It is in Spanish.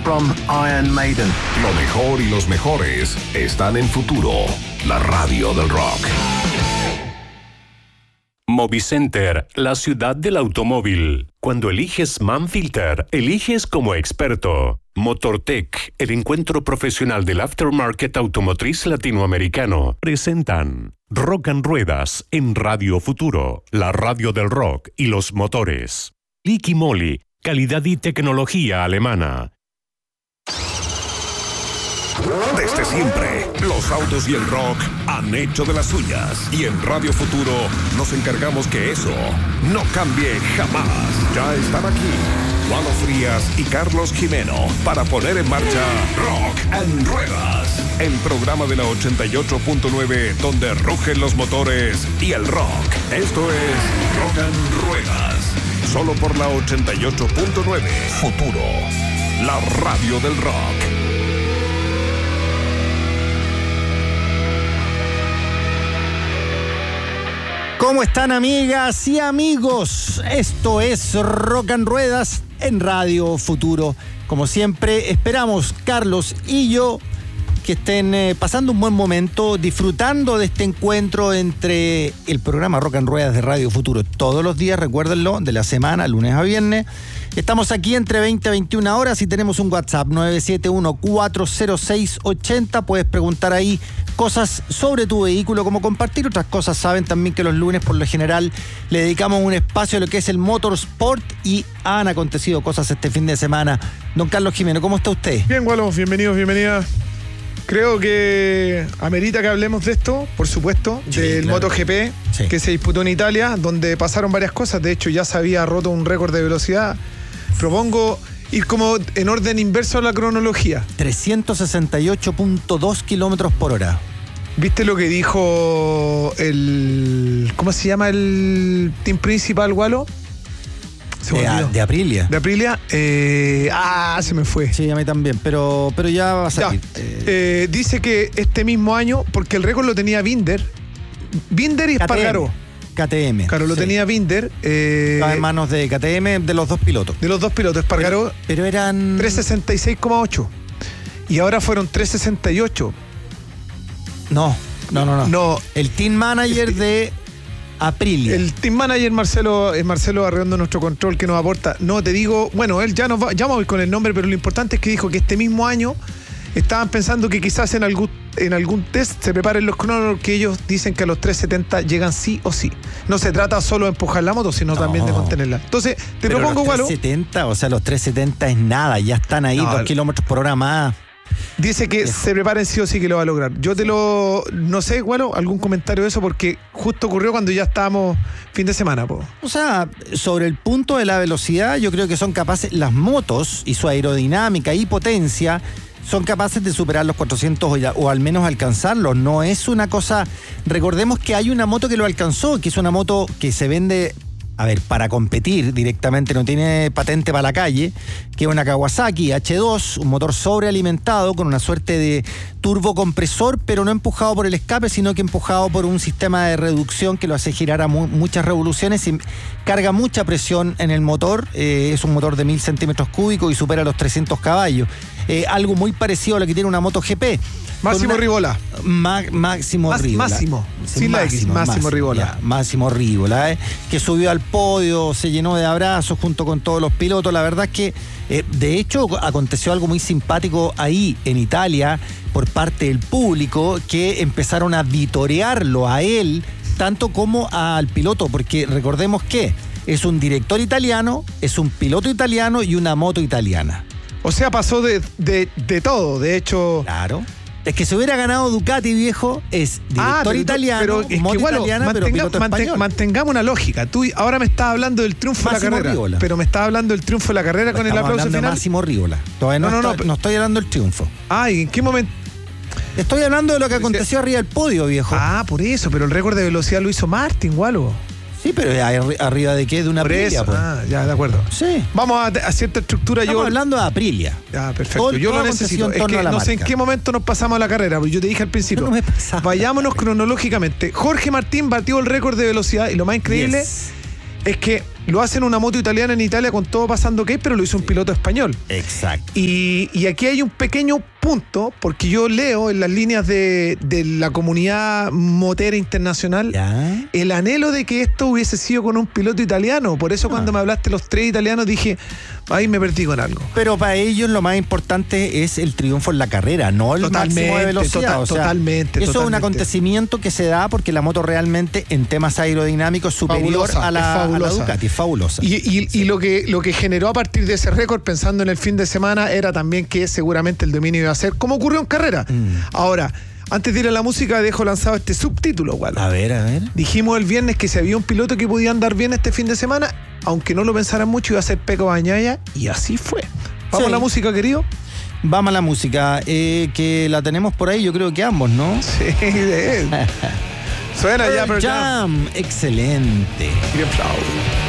from Iron Maiden. Lo mejor y los mejores están en Futuro, la radio del rock. Movicenter, la ciudad del automóvil. Cuando eliges Manfilter, eliges como experto. Motortech, el encuentro profesional del aftermarket automotriz latinoamericano. Presentan Rock and Ruedas en Radio Futuro, la radio del rock y los motores. Liqui Moly, calidad y tecnología alemana. Desde siempre, los autos y el rock han hecho de las suyas. Y en Radio Futuro nos encargamos que eso no cambie jamás. Ya están aquí Lalo Frías y Carlos Jimeno para poner en marcha Rock and Ruedas, el programa de la 88.9 donde rugen los motores y el rock. Esto es Rock and Ruedas, solo por la 88.9 Futuro, la radio del rock. ¿Cómo están, amigas y amigos? Esto es Rock and Ruedas en Radio Futuro. Como siempre, esperamos, Carlos y yo, que estén pasando un buen momento, disfrutando de este encuentro entre el programa Rock and Ruedas de Radio Futuro. Todos los días, recuérdenlo, de la semana, lunes a viernes. Estamos aquí entre 20 y 21 horas y tenemos un WhatsApp 971-406-80. Puedes preguntar ahí cosas sobre tu vehículo, como compartir otras cosas. Saben también que los lunes por lo general le dedicamos un espacio a lo que es el motorsport y han acontecido cosas este fin de semana. Don Carlos Jimeno, ¿cómo está usted? Bien, Gualo, bienvenidos, bienvenidas. Creo que amerita que hablemos de esto, por supuesto, sí, del claro. MotoGP, sí, que se disputó en Italia, donde pasaron varias cosas. De hecho, ya se había roto un récord de velocidad. Propongo ir como en orden inverso a la cronología. 368.2 kilómetros por hora. ¿Viste lo que dijo el... ¿Cómo se llama el team principal, Gualo? De Aprilia. De Aprilia. Se me fue. Sí, a mí también, pero ya va a salir. Dice que este mismo año, porque el récord lo tenía Binder y Espargaró. KTM. Claro, lo tenía Binder. Estaba en manos de KTM, de los dos pilotos. De los dos pilotos, Espargaró. Pero eran... 366,8. Y ahora fueron 368. No. El team manager de Aprilia. El team manager Marcelo Arredondo, nuestro control, que nos aporta. No, te digo, bueno, él ya vamos a ir con el nombre, pero lo importante es que dijo que este mismo año estaban pensando que quizás en algún test se preparen los cronólogos, que ellos dicen que a los 370 llegan sí o sí. No se trata solo de empujar la moto, sino también de contenerla. Entonces, te propongo, Gualo. 370, o sea, los 370 es nada, ya están ahí 2 kilómetros por hora más. Dice que se preparen sí o sí, que lo va a lograr. No sé, Gualo, algún comentario de eso, porque justo ocurrió cuando ya estábamos fin de semana, po. O sea, sobre el punto de la velocidad, yo creo que son capaces, las motos y su aerodinámica y potencia son capaces de superar los 400 o al menos alcanzarlos. No es una cosa... Recordemos que hay una moto que lo alcanzó, que es una moto que se vende... para competir directamente, no tiene patente para la calle, que es una Kawasaki H2, un motor sobrealimentado con una suerte de turbocompresor, pero no empujado por el escape, sino que empujado por un sistema de reducción que lo hace girar a muchas revoluciones y carga mucha presión en el motor. Es un motor de 1000 centímetros cúbicos y supera los 300 caballos. Algo muy parecido a lo que tiene una MotoGP. Máximo Rivola. Máximo Rivola. Máximo Rivola. Máximo Rivola, que subió al podio, se llenó de abrazos junto con todos los pilotos. La verdad es que, de hecho, aconteció algo muy simpático ahí en Italia por parte del público, que empezaron a vitorearlo a él, tanto como al piloto, porque recordemos que es un director italiano, es un piloto italiano y una moto italiana. O sea, pasó de todo, de hecho... Claro. Es que si hubiera ganado Ducati, viejo, es director italiano, moto italiana, pero piloto español. Mantengamos una lógica. Tú ahora me estás hablando del triunfo de la carrera. Rivola. Pero me estás hablando del triunfo de la carrera con el aplauso final. Máximo Rivola. Todavía no estoy hablando del triunfo. ¿Y en qué momento? Estoy hablando de lo que aconteció arriba del podio, viejo. Por eso, pero el récord de velocidad lo hizo Martin, Gualo. Sí, pero ¿arriba de qué? De una Aprilia. Ya, de acuerdo. Sí. Vamos a cierta estructura. Estamos hablando de Aprilia. Ya, perfecto. Yo lo necesito. Es que no sé en qué momento nos pasamos a la carrera, porque yo te dije al principio. No me pasaba. Vayámonos cronológicamente. Jorge Martín batió el récord de velocidad y lo más increíble es que lo hace en una moto italiana en Italia con todo pasando ok, pero lo hizo un piloto español. Exacto. Y aquí hay un pequeño punto, porque yo leo en las líneas de la comunidad motera internacional ¿Ya? el anhelo de que esto hubiese sido con un piloto italiano. Por eso cuando me hablaste de los 3 italianos dije, ahí me perdí con algo. Pero para ellos lo más importante es el triunfo en la carrera, no el máximo de velocidad. Totalmente. Eso es un acontecimiento que se da porque la moto realmente en temas aerodinámicos es superior a la Ducati. Es fabulosa. Y lo que generó a partir de ese récord, pensando en el fin de semana, era también que seguramente el dominio iba a ser como ocurrió en carrera. Ahora, antes de ir a la música, dejo lanzado este subtítulo, Gualo. A ver. Dijimos el viernes que si había un piloto que podía andar bien este fin de semana, aunque no lo pensaran mucho, iba a ser Pecco Bagnaia, y así fue. Vamos a la música, querido. Vamos a la música, que la tenemos por ahí, yo creo que ambos, ¿no? Sí, de él. Suena ya, Pearl Jam. Excelente. Bien, bravo.